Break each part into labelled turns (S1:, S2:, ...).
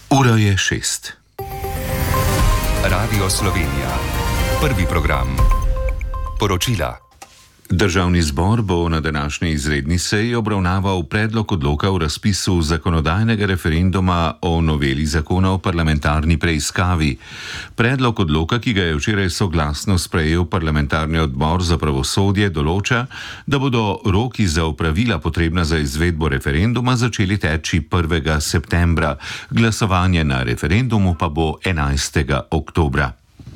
S1: Ura je 6.
S2: Radio Slovenija. Prvi program. Poročila.
S1: Državni zbor bo na današnji izredni seji obravnaval predlog odloka o razpisu zakonodajnega referenduma o noveli zakona o parlamentarni preiskavi. Predlog odloka, ki ga je včeraj soglasno sprejel parlamentarni odbor za pravosodje, določa, da bodo roki za opravila potrebna za izvedbo referenduma začeli teči 1. septembra. Glasovanje na referendumu pa bo 11. oktobra.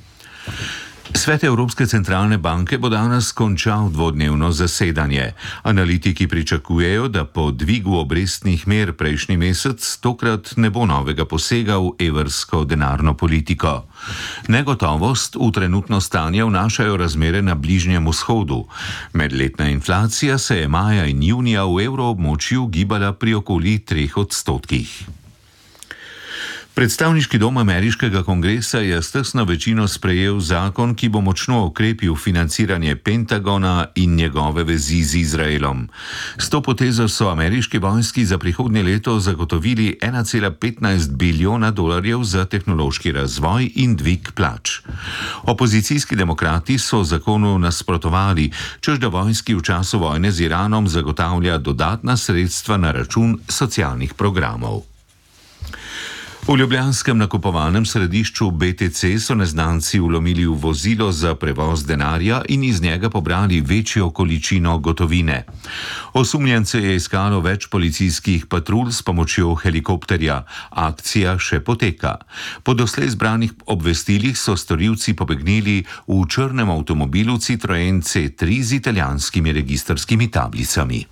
S1: Svet Evropske centralne banke bo danes končal dvodnevno zasedanje. Analitiki pričakujejo, da po dvigu obrestnih mer prejšnji mesec tokrat ne bo novega posega v evrsko denarno politiko. Negotovost v trenutno stanje vnašajo razmere na Bližnjem vzhodu. Medletna inflacija se je maja in junija v evroobmočju gibala pri okoli 3%. Predstavniški dom ameriškega kongresa je s tesno večino sprejel zakon, ki bo močno okrepil financiranje Pentagona in njegove vezi z Izraelom. S to potezo so ameriški vojski za prihodnje leto zagotovili 1,15 bilijona dolarjev za tehnološki razvoj in dvig plač. Opozicijski demokrati so zakonu nasprotovali, češ da vojski v času vojne z Iranom zagotavlja dodatna sredstva na račun socialnih programov. V ljubljanskem nakupovalnem središču BTC so neznanci vlomili v vozilo za prevoz denarja in iz njega pobrali večjo količino gotovine. Osumljence je iskalo več policijskih patrulj s pomočjo helikopterja. Akcija še poteka. Po doslej zbranih obvestilih so storilci pobegnili v črnem avtomobilu Citroen C3 z italijanskimi registrskimi tablicami.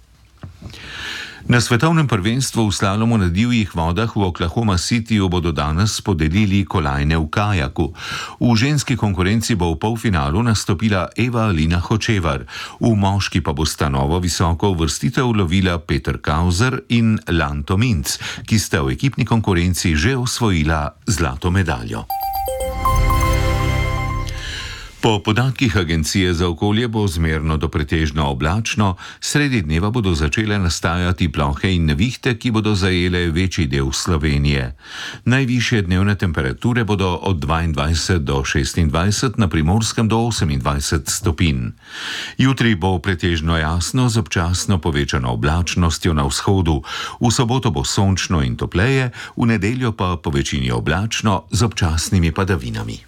S1: Na svetovnem prvenstvu v slalomu na divjih vodah v Oklahoma Cityju bodo danes podelili kolajne v kajaku. V ženski konkurenci bo v polfinalu nastopila Eva Alina Hočevar, v moški pa bosta novo visoko uvrstitev lovila Peter Kauzer in Lanto Minc, ki sta v ekipni konkurenci že osvojila zlato medaljo. Po podatkih Agencije za okolje bo zmerno do pretežno oblačno, sredi dneva bodo začele nastajati plohe in nevihte, ki bodo zajele večji del Slovenije. Najvišje dnevne temperature bodo od 22 do 26, na Primorskem do 28 stopinj. Jutri bo pretežno jasno z občasno povečano oblačnostjo na vzhodu, v soboto bo sončno in topleje, v nedeljo pa po večini oblačno z občasnimi padavinami.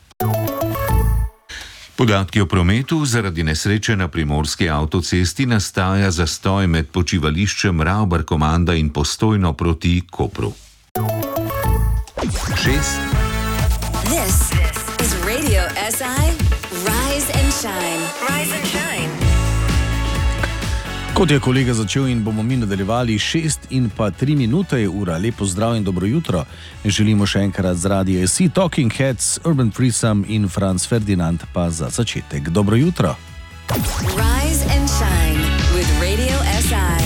S1: Podatki o prometu. Zaradi nesreče na primorski avtocesti nastaja zastoj med počivališčem Ravbar-Komanda in Postojno proti Kopru.
S3: 6. This is Radio SI. Rise and shine. Rise and shine.
S4: Kot je kolega začel in bomo mi nadaljevali, 6:03 je ura. Lepo zdrav in dobro jutro. Želimo še enkrat z Radio SI, Talking Heads, Urban Threesome in Franz Ferdinand pa za začetek. Dobro jutro.
S3: Rise and shine.